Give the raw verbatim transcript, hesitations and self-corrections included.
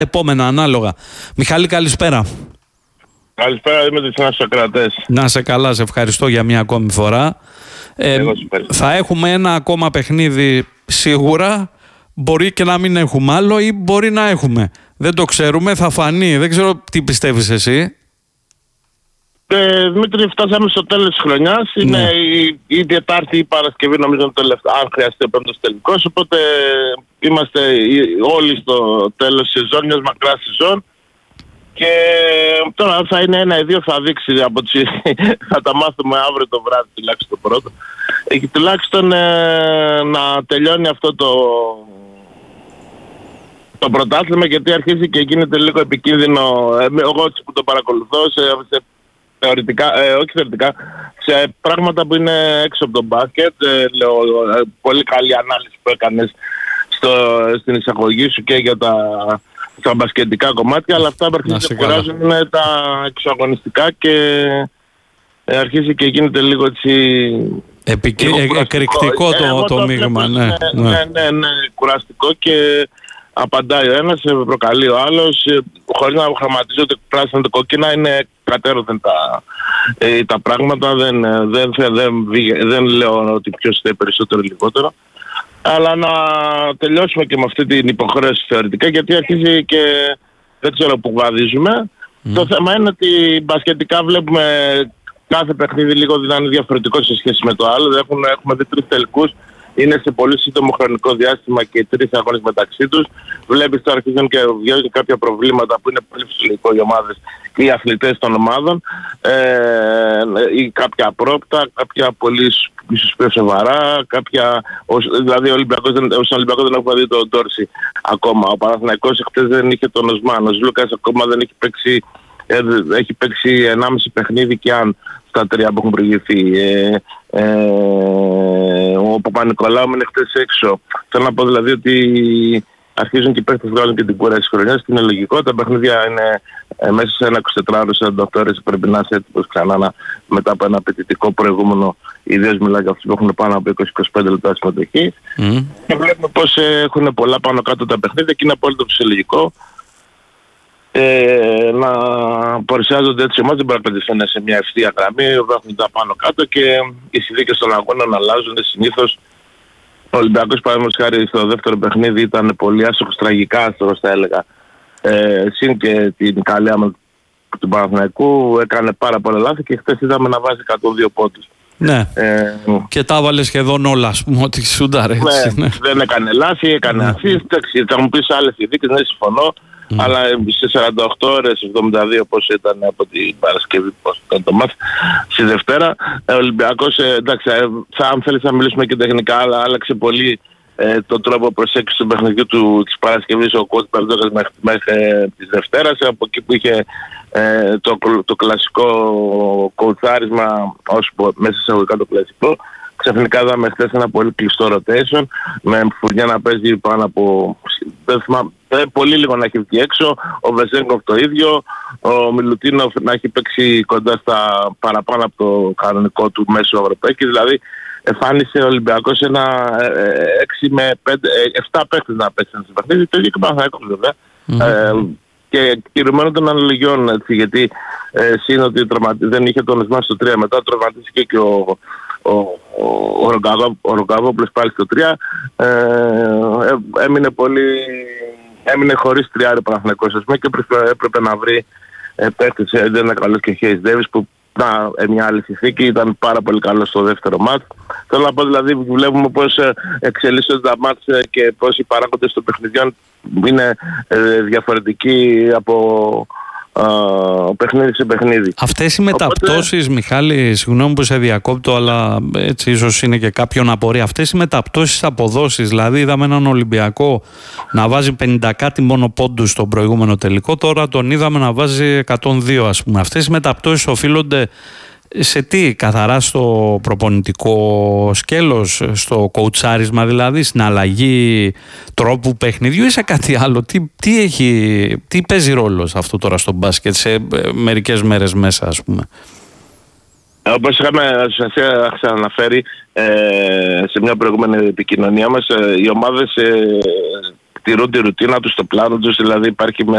επόμενα ανάλογα. Μιχάλη, καλησπέρα. Καλησπέρα, είμαι τους Ακροατές. Να σε καλά, σε ευχαριστώ για μια ακόμη φορά. Ε, θα έχουμε ένα ακόμα παιχνίδι σίγουρα. Μπορεί και να μην έχουμε άλλο ή μπορεί να έχουμε. Δεν το ξέρουμε, θα φανεί. Δεν ξέρω τι πιστεύεις εσύ. Ε, Δημήτρη, φτάσαμε στο τέλος της χρονιάς. Ναι. Είναι η, η Τετάρτη ή η Παρασκευή, νομίζω, τελευταία, αν χρειαστεί ο πέμπτος τελικός. Οπότε είμαστε όλοι στο τέλος της σεζόν, μιας μακράς σεζόν. Και τώρα θα είναι ένα ή δύο, θα δείξει από τις... θα τα μάθουμε αύριο το βράδυ, τουλάχιστον το πρώτο. Έχει τουλάχιστον ε, να τελειώνει αυτό το, το πρωτάθλημα, γιατί αρχίζει και γίνεται λίγο επικίνδυνο. Ε, εγώ που το παρακολουθώ σε, σε θεωρητικά, ε, όχι θεωρητικά, σε πράγματα που είναι έξω από τον μπάσκετ. Ε, λέω, ε, πολύ καλή ανάλυση που έκανες στο, στην εισαγωγή σου και για τα... τα μπασκετικά κομμάτια, αλλά αυτά αρχίζουν και κουράζουν είναι τα εξωαγωνιστικά και ε, αρχίζει και γίνεται λίγο έτσι... Επικ... ε, εκρηκτικό ε, το, το, το μείγμα, ναι, ναι, ναι. Ναι, ναι, ναι, κουραστικό και απαντάει ο ένας, προκαλεί ο άλλος, χωρίς να χρωματίζω ότι πράσινα το κόκκινα είναι κατέρωθεν τα, ε, τα πράγματα, δεν, δεν, δεν, δεν, δεν λέω ότι ποιος είναι περισσότερο ή λιγότερο. Αλλά να τελειώσουμε και με αυτή την υποχρέωση θεωρητικά, γιατί αρχίζει και δεν ξέρω που βαδίζουμε. Mm. Το θέμα είναι ότι μπασκετικά βλέπουμε κάθε παιχνίδι λίγο δηλαδή διαφορετικό σε σχέση με το άλλο. Έχουμε, έχουμε δει τρεις τελικούς, είναι σε πολύ σύντομο χρονικό διάστημα και τρεις αγώνες μεταξύ τους. Βλέπεις τώρα αρχίζουν και βγαίνουν κάποια προβλήματα που είναι πολύ φυσιολογικό οι ομάδες και οι αθλητές των ομάδων. Ε, ή κάποια απρόπτα, κάποια πολύ ίσως πιο σοβαρά, κάποια... Δηλαδή ο Ολυμπιακός δεν, ως Ολυμπιακός δεν έχουμε δει τον Ντόρση ακόμα. Ο Παναθηναϊκός χτες δεν είχε τον Οσμάν. Ο Λούκας ακόμα δεν έχει παίξει, ε, έχει παίξει ενάμιση παιχνίδι και αν στα τρία που έχουν προηγηθεί. Ε, ε, ο Παπα-Νικολάου είναι χτες έξω. Θέλω να πω δηλαδή ότι αρχίζουν και οι παίκτες βγάζουν και την κούραση της χρονιάς και είναι λογικό. Τα παιχνίδια είναι ε, μέσα σε ένα εικοσιτετράωρο, σαράντα οκτώ ώρες πρέπει να είσαι έτοιμος ξανά να, μετά από ένα απαιτητικό προηγούμενο. Ιδίως μιλάω για αυτούς που έχουν πάνω από είκοσι με είκοσι πέντε λεπτά συμμετοχής. Mm. Και βλέπουμε πως ε, έχουν πολλά πάνω κάτω τα παιχνίδια και είναι απόλυτο φυσιολογικό ε, να παρουσιάζονται έτσι ομάδες, δεν μπορεί να πετυχαίνουν σε μια ευθεία γραμμή, έχουν τα πάνω κάτω και οι συνθήκες των αγώνων αλλάζουν συνήθως. Ο Ολυμπιακός παραδείγματος χάρη στο δεύτερο παιχνίδι ήταν πολύ άσοχος, τραγικά άσοχος θα έλεγα. Ε, συν και την καλή άμυνα του Παναθηναϊκού έκανε πάρα πολλά λάθη και χθες είδαμε να βάζει εκατόν δύο πόντους. Ναι, ε, και τα έβαλε σχεδόν όλα, ας πούμε, ότι σούνταρε έτσι. Ναι, ναι. Δεν έκανε λάθη, έκανε ασίστ, ναι. Θα μου πεις άλλες ειδίκες, ναι, συμφωνώ. Mm. Αλλά σε σαράντα οκτώ ώρες, εβδομήντα δύο πόσο ήταν από την Παρασκευή, πόσο ήταν το μάθημα, στη Δευτέρα, ο Ολυμπιακός, ε, εντάξει, ε, θα, αν θέλεις να μιλήσουμε και τεχνικά, αλλά άλλαξε πολύ ε, τον τρόπο προσέξησης του παιχνιδιού του της Παρασκευής, ο κότς Παρδόκας μέχρι, μέχρι ε, της Δευτέρας, από εκεί που είχε ε, το, το κλασικό κοουτσάρισμα, όσο μέσα σε αγωγικά το κλασικό. Ξαφνικά είδαμε χθες ένα πολύ κλειστό rotation, με Φουρνιά να παίζει πάνω από... Δεν θυμάμαι, πολύ λίγο να έχει βγει έξω, ο Βεζέγκοφ το ίδιο, ο Μιλουτίνοφ να έχει παίξει κοντά στα παραπάνω από το κανονικό του μέσο Ευρωπαϊκή, δηλαδή εμφάνισε ο Ολυμπιακός ένα έξι με πέντε, επτά παίκτες να παίξουν στην παιχνίδι, το ίδιο και ο Παναθηναϊκός βέβαια. Mm-hmm. Ε, και κυρωμένο των αναλογιών, έτσι, γιατί ε, σύν ότι δεν είχε τον Οσμάν στο τρία, μετά τραυματίστηκε και ο Ο, ο, ο Ρογκαβόπουλος πάλι στο τρία, ε, ε, έμεινε πολύ, έμεινε χωρίς τριάρι ο Παναθηναϊκός και έπρεπε, έπρεπε να βρει ε, παίκτες, δεν είναι καλός και ο Χέις Ντέβις που να, ε, μια άλλη συνθήκη, ήταν πάρα πολύ καλό στο δεύτερο μάτς. Θέλω να πω δηλαδή βλέπουμε πώς ε, εξελίσσονται τα μάτς ε, και πώς οι παράγοντες των παιχνιδιών είναι ε, διαφορετικοί από Uh, παιχνίδι σε παιχνίδι. Αυτές οι μεταπτώσεις, οπότε... Μιχάλη, συγγνώμη που σε διακόπτω, αλλά έτσι ίσως είναι και κάποιον απορία. Αυτές οι μεταπτώσεις αποδόσεις, δηλαδή είδαμε έναν Ολυμπιακό να βάζει πενήντα κάτι μόνο πόντους στον προηγούμενο τελικό, τώρα τον είδαμε να βάζει εκατόν δύο, ας πούμε. Αυτές οι μεταπτώσεις οφείλονται σε τι, καθαρά στο προπονητικό σκέλος, στο κοουτσάρισμα δηλαδή, στην αλλαγή τρόπου παιχνιδιού ή σε κάτι άλλο? Τι, τι, έχει, τι παίζει ρόλο σε αυτό τώρα στο μπάσκετ σε μερικές μέρες μέσα, ας πούμε? Όπως είχαμε σας αναφέρει ε, σε μια προηγούμενη επικοινωνία μας, ε, οι ομάδες ε, τηρούν τη ρουτίνα τους, το πλάνο τους, δηλαδή υπάρχει